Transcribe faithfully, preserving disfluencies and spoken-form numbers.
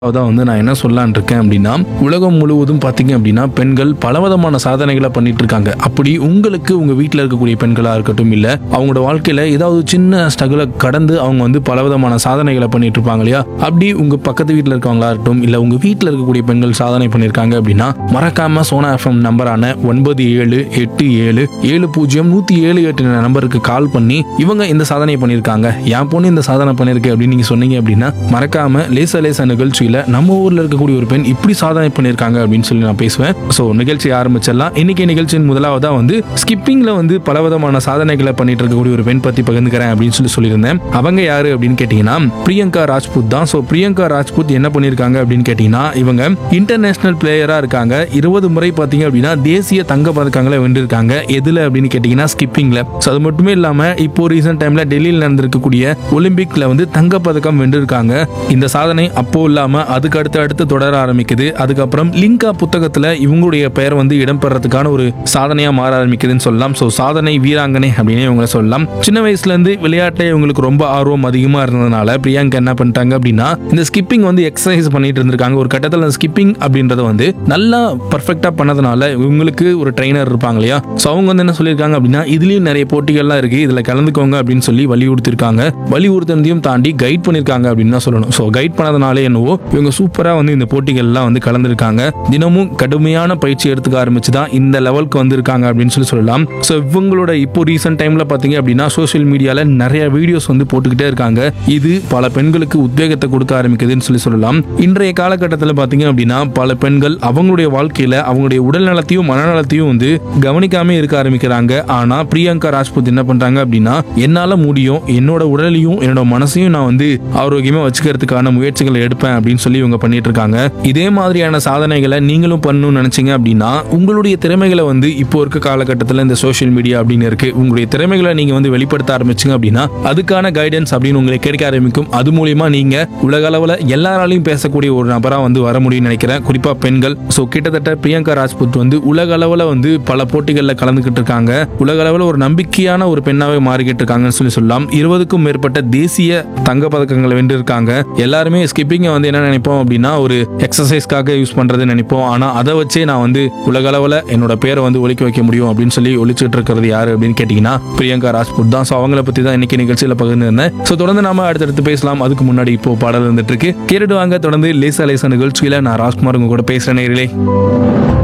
அதான் வந்து நான் என்ன சொல்லலான் இருக்கேன் அப்படின்னா, உலகம் முழுவதும் பார்த்தீங்க அப்படின்னா பெண்கள் பலவிதமான சாதனைகளை பண்ணிட்டு இருக்காங்க. அப்படி உங்களுக்கு உங்க வீட்டில் இருக்கக்கூடிய பெண்களா இருக்கட்டும், இல்ல அவங்களோட வாழ்க்கையில ஏதாவது சின்ன ஸ்ட்ரகிளை கடந்து அவங்க வந்து பலவிதமான சாதனைகளை பண்ணிட்டு இருப்பாங்க இல்லையா? அப்படி உங்க பக்கத்து வீட்டில் இருக்கவங்களா இருக்கட்டும், இல்ல உங்க வீட்டில் இருக்கக்கூடிய பெண்கள் சாதனை பண்ணியிருக்காங்க அப்படின்னா, மறக்காம சோனா எஃப்எம் நம்பரான ஒன்பது ஏழு எட்டு ஏழு ஏழு பூஜ்ஜியம் நூத்தி ஏழு எட்டு நம்பருக்கு கால் பண்ணி இவங்க இந்த சாதனை பண்ணியிருக்காங்க, என் பொண்ணு இந்த சாதனை பண்ணியிருக்கு அப்படின்னு நீங்க சொன்னீங்க அப்படின்னா, மறக்காம லேசா லேசா நிகழ்ச்சியில நம்ம ஊர்ல இருக்கக்கூடிய ஒரு பெண் இப்படி சாதனை பண்ணியிருக்காங்க அப்படின்னு சொல்லி நான் பேசுவேன். ஸோ நிகழ்ச்சி ஆரம்பிச்சிடலாம். இன்னைக்கு நிகழ்ச்சியின் முதலாவதா வந்து ஸ்கிப்பிங்ல வந்து பலவிதமான சாதனைகளை பண்ணிட்டு இருக்கக்கூடிய ஒரு பெண் பத்தி பகிர்ந்துக்கிறேன் அப்படின்னு சொல்லி சொல்லியிருந்தேன். அவங்க யாரு அப்படின்னு கேட்டீங்கன்னா பிரியங்கா ராஜ்புத் தான். ஸோ பிரியங்கா ராஜ்புத் என்ன பண்ணியிருக்காங்க அப்படின்னு கேட்டீங்கன்னா, இவங்க இன்டர்நேஷனல் பிளேயரா இருக்காங்க. இருபது முறை பார்த்தீங்க அப்படின்னா தேசிய தங்க பதக்கங்களை வென்றிருக்காங்க. எதுல அப்படின்னு கேட்டீங்கன்னா ஸ்கிப்பிங்ல. ஸோ அது மட்டுமே இல்லாம இப்போ ரீசெண்ட் டைம்ல டெல்லியில் நடந்திருக்கக்கூடிய ஒலிம்பிக்ல வந்து தங்க பதக்கம் வென்றிருக்காங்க. இந்த சாதனை அப்போ இல்லாம அதுக்கு அடுத்து அடுத்து தொடர ஆரம்பிக்குது. அதுக்கப்புறம் லிங்கா புத்தகத்துல இவங்களுடைய பெயர் வந்து இடம்பெறதுக்கான ஒரு சாதனையா மாற ஆரம்பிக்குதுன்னு சொல்லலாம். சோ சாதனை வீராங்கனை அப்படின்னு இவங்க சொல்லலாம். சின்ன வயசுல இருந்து விளையாட்டை இவங்களுக்கு ரொம்ப ஆர்வம் அதிகமா இருந்ததுனால பிரியங்கா என்ன பண்ணிட்டாங்க அப்படின்னா, இந்த ஸ்கிப்பிங் வந்து எக்ஸசைஸ் பண்ணிட்டு இருந்திருக்காங்க. ஒரு கட்டத்தில் ஸ்கிப்பிங் அப்படின்றத வந்து நல்லா பர்ஃபெக்டா பண்ணதுனால இவங்களுக்கு ஒரு ட்ரைனர் இருப்பாங்க இல்லையா? சோ அவங்க வந்து என்ன சொல்லியிருக்காங்க அப்படின்னா, இதுலயும் நிறைய போட்டிகள்லாம் இருக்கு, இதுல கலந்துக்கோங்க அப்படின்னு சொல்லி வலியுறுத்திருக்காங்க. வலியுறுத்தினதையும் தாண்டி கைட் பண்ணிருக்காங்க அப்படின்னு தான் சொல்லணும். சோ கைட் பண்ணதுனாலே என்னவோ இவங்க சூப்பரா வந்து இந்த போட்டிகள்லாம் வந்து கலந்துருக்காங்க. தினமும் கடுமையான பயிற்சி எடுத்துக்க ஆரம்பிச்சு தான் இந்த லெவலுக்கு வந்திருக்காங்க அப்படின்னு சொல்லி சொல்லலாம். ஸோ இவங்களோட இப்போ ரீசெண்ட் டைம்ல பாத்தீங்க அப்படின்னா சோசியல் மீடியால நிறைய வீடியோஸ் வந்து போட்டுக்கிட்டே இருக்காங்க. இது பல பெண்களுக்கு உத்வேகத்தை கொடுக்க ஆரம்பிக்குதுன்னு சொல்லி சொல்லலாம். இன்றைய காலகட்டத்தில் பாத்தீங்க அப்படின்னா பல பெண்கள் அவங்களுடைய வாழ்க்கையில அவங்களுடைய உடல் நலத்தையும் மனநலத்தையும் வந்து கவனிக்காம இருக்க ஆரம்பிக்கிறாங்க. ஆனா பிரியங்கா ராஜ்புத் என்ன பண்றாங்க அப்படின்னா, என்னால முடியும், என்னோட உடலையும் என்னோட மனசையும் நான் வந்து ஆரோக்கியமா வச்சுக்கிறதுக்கான முயற்சிகளை எடுப்பேன் அப்படின்னு சொல்லி இவங்க பண்ணிட்டு இருக்காங்க. இதே மாதிரியான சாதனைகளை நீங்களும் பண்ணணும்னு நினைச்சீங்க அப்படின்னா, உங்களுடைய திறமைகளை வந்து இப்போ இருக்க காலகட்டத்தில் இந்த சோஷியல் மீடியா அப்படின்னு இருக்கு, உங்களுடைய திறமைகளை நீங்க வந்து வெளிப்படுத்த ஆரம்பிச்சீங்க அப்படின்னா அதுக்கான கைடன்ஸ் அப்படின்னு உங்களுக்கு கிடைக்க ஆரம்பிக்கும். அது மூலியமா நீங்க உலக அளவுல எல்லாராலையும் பேசக்கூடிய ஒரு நபரா வந்து வர முடியும்னு நினைக்கிறேன், குறிப்பா பெண்கள். சோ கிட்டத்தட்ட பிரியங்கா ராஜ்புத் வந்து உலக அளவுல வந்து பல போட்டிகள்ல கலந்துகிட்டு இருக்காங்க. உலக அளவுல ஒரு நம்பிக்கையான ஒரு பெண்ணாவே மாறிக்கிட்டு இருக்காங்கன்னு சொல்லி சொல்லலாம். இருபதுக்கும் மேற்பட்ட தேசிய தங்க பதக்கங்களை வென்றிருக்காங்க. எல்லாருமே ஸ்கிப்பிங்க வந்து என்ன நினைப்போம் அப்படின்னா ஒரு எக்ஸசைஸ்க்காக யூஸ் பண்றது நினைப்போம். ஆனா அதை வச்சே நான் வந்து உலக அளவுல என்னோட பேரை வந்து ஒலிக்க வைக்க முடியும் அப்படின்னு சொல்லி ஒலிச்சிட்டு இருக்கிறது யாரு அப்படின்னு கேட்டீங்கன்னா பிரியங்கா ராஜ்புத் தான். சோ அவங்கள பத்தி தான் இன்னைக்கு நிகழ்ச்சியில பகிர்ந்திருந்தேன். சோ தொடர்ந்து நாம அடுத்தடுத்து பேசலாம். அதுக்கு முன்னாடி இப்போ பாடல் வந்துட்டு இருக்கு, கேட்டுட்டு வாங்க. தொடர்ந்து லேசா லேசா நிகழ்ச்சியில நான் ராஜ்குமார் உங்க கூட பேசுறேன் நேயர்களே.